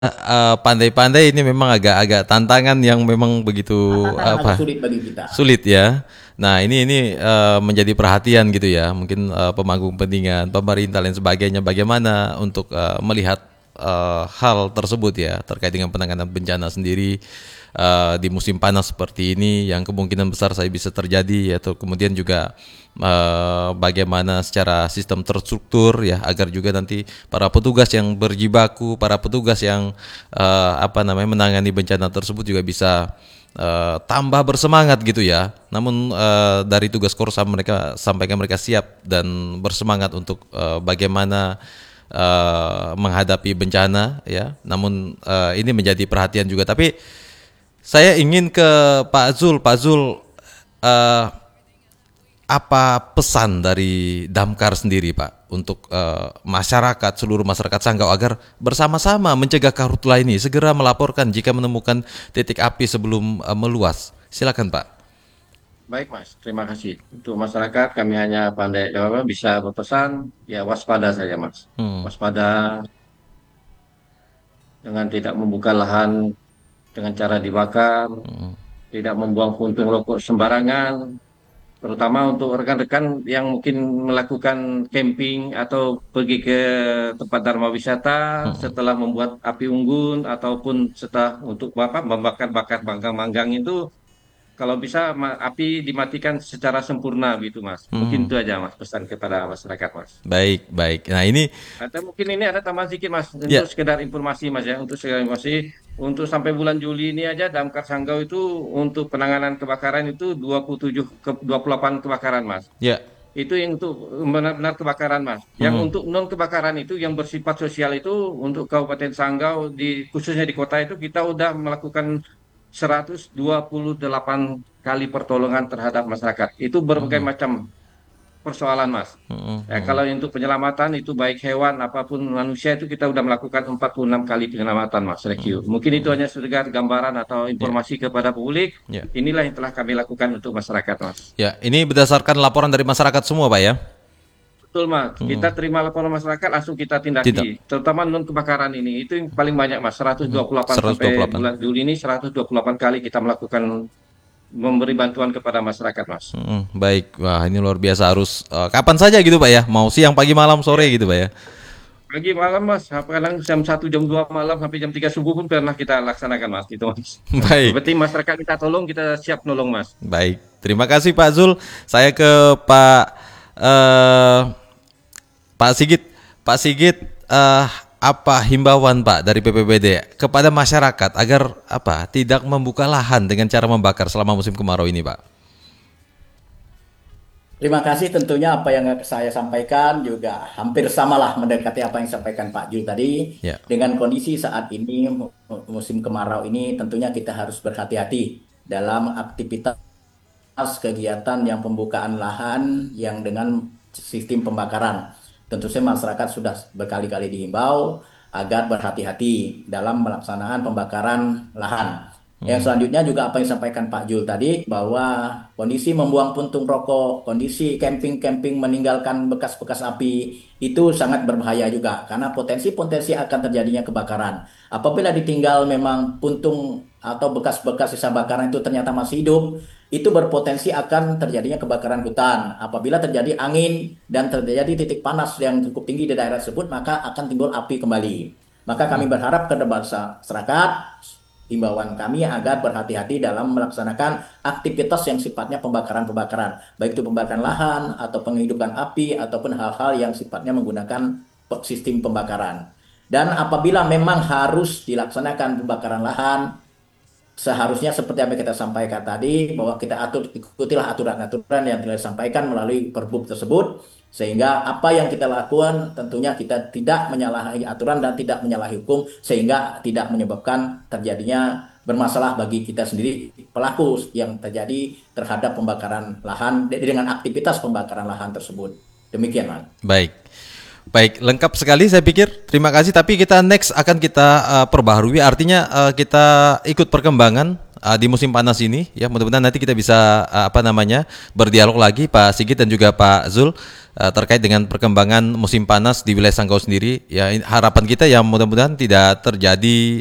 pandai-pandai ini memang agak-agag tantangan yang memang begitu Tantangan agak apa sulit bagi kita. sulit ya. Nah ini menjadi perhatian gitu ya. Mungkin pemangku kepentingan, pemerintah dan sebagainya bagaimana untuk melihat hal tersebut ya terkait dengan penanganan bencana sendiri di musim panas seperti ini yang kemungkinan besar saya bisa terjadi atau kemudian juga bagaimana secara sistem terstruktur ya agar juga nanti para petugas yang berjibaku, para petugas yang menangani bencana tersebut juga bisa tambah bersemangat gitu ya. Namun dari tugas Korsa mereka sampaikan mereka siap dan bersemangat untuk bagaimana menghadapi bencana ya. Namun ini menjadi perhatian juga. Tapi saya ingin ke Pak Zul. Pak Zul, eh, apa pesan dari Damkar sendiri, Pak, untuk masyarakat, seluruh masyarakat Sanggau agar bersama-sama mencegah karhutla ini, segera melaporkan jika menemukan titik api sebelum meluas. Silakan, Pak. Baik Mas, terima kasih. Untuk masyarakat kami hanya bisa berpesan ya waspada saja Mas. Hmm. Waspada dengan tidak membuka lahan dengan cara dibakar, tidak membuang puntung rokok sembarangan, terutama untuk rekan-rekan yang mungkin melakukan camping atau pergi ke tempat dharma wisata setelah membuat api unggun ataupun setelah untuk membakar-bakar manggang-manggang itu kalau bisa api dimatikan secara sempurna gitu Mas. Mungkin Hmm. itu aja Mas pesan kepada masyarakat Mas. Baik, baik. Nah ini Atau mungkin ini ada tambahan sedikit Mas ya. untuk sekedar informasi Mas ya, untuk sekedar informasi untuk sampai bulan Juli ini aja Damkar Sanggau itu untuk penanganan kebakaran itu 27 ke 28 kebakaran Mas. Ya. Itu yang untuk benar-benar kebakaran Mas. Yang Hmm. untuk non kebakaran itu yang bersifat sosial itu untuk Kabupaten Sanggau di khususnya di kota itu kita udah melakukan 128 kali pertolongan terhadap masyarakat. Itu berbagai Hmm. macam persoalan, Mas. Hmm. Ya, kalau untuk penyelamatan itu baik hewan apapun manusia itu kita udah melakukan 46 kali penyelamatan, Mas. Rescue. Mungkin itu hanya sekedar gambaran atau Ya. informasi kepada publik. Ya. Inilah yang telah kami lakukan untuk masyarakat, Mas. Ya, ini berdasarkan laporan dari masyarakat semua, Pak ya. Betul, Mas. Kita terima laporan masyarakat langsung kita Tidak. tindaki. Terutama non kebakaran ini. Itu yang paling banyak, Mas. 128 sampai 128. bulan Juli ini 128 kali kita melakukan memberi bantuan kepada masyarakat, Mas. Baik, wah ini luar biasa harus kapan saja gitu Pak ya, mau siang, pagi, malam, sore Ya. gitu Pak ya. Pagi malam Mas, kadang jam 1 jam 2 malam sampai jam 3 subuh pun pernah kita laksanakan Mas, gitu Mas. Baik, Berarti masyarakat kita tolong, kita siap nolong Mas. baik. Terima kasih Pak Zul. Saya ke Pak eh, Pak Sigit. Pak Sigit, apa himbauan Pak dari BPBD kepada masyarakat agar apa tidak membuka lahan dengan cara membakar selama musim kemarau ini Pak? Terima kasih, tentunya apa yang saya sampaikan juga hampir samalah mendekati apa yang disampaikan Pak Jul tadi. Ya. Dengan kondisi saat ini musim kemarau ini tentunya kita harus berhati-hati dalam aktivitas kegiatan yang pembukaan lahan yang dengan sistem pembakaran. Tentu saja masyarakat sudah berkali-kali dihimbau agar berhati-hati dalam melaksanakan pembakaran lahan. Yang selanjutnya juga apa yang disampaikan Pak Jul tadi, bahwa kondisi membuang puntung rokok, kondisi camping-camping meninggalkan bekas-bekas api itu sangat berbahaya juga karena potensi-potensi akan terjadinya kebakaran. Apabila ditinggal memang puntung atau bekas-bekas sisa bakaran itu ternyata masih hidup, itu berpotensi akan terjadinya kebakaran hutan. Apabila terjadi angin dan terjadi titik panas yang cukup tinggi di daerah tersebut, maka akan timbul api kembali. Maka kami berharap kepada masyarakat, himbauan kami agar berhati-hati dalam melaksanakan aktivitas yang sifatnya pembakaran-pembakaran, baik itu pembakaran lahan atau penghidupan api ataupun hal-hal yang sifatnya menggunakan sistem pembakaran. Dan apabila memang harus dilaksanakan pembakaran lahan, seharusnya seperti apa yang kita sampaikan tadi, bahwa kita ikutilah aturan-aturan yang telah disampaikan melalui Perbup tersebut, sehingga apa yang kita lakukan tentunya kita tidak menyalahi aturan dan tidak menyalahi hukum, sehingga tidak menyebabkan terjadinya bermasalah bagi kita sendiri, pelaku yang terjadi terhadap pembakaran lahan dengan aktivitas pembakaran lahan tersebut. Demikian, Mas. Baik. Baik, lengkap sekali saya pikir. Terima kasih. Tapi kita next akan kita perbaharui. Artinya kita ikut perkembangan di musim panas ini ya. Mudah-mudahan nanti kita bisa berdialog lagi Pak Sigit dan juga Pak Zul terkait dengan perkembangan musim panas di wilayah Sanggau sendiri. Ya harapan kita ya mudah-mudahan tidak terjadi